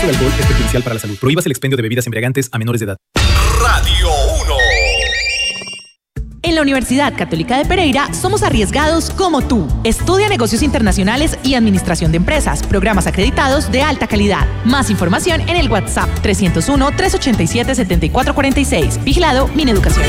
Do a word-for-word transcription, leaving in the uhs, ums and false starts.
de alcohol es perjudicial para la salud. Prohíbas el expendio de bebidas embriagantes a menores de edad. Radio uno. En la Universidad Católica de Pereira somos arriesgados como tú. Estudia negocios internacionales y administración de empresas, programas acreditados de alta calidad. Más información en el WhatsApp tres cero uno, tres ocho siete, siete cuatro cuatro seis. Vigilado Mineducación.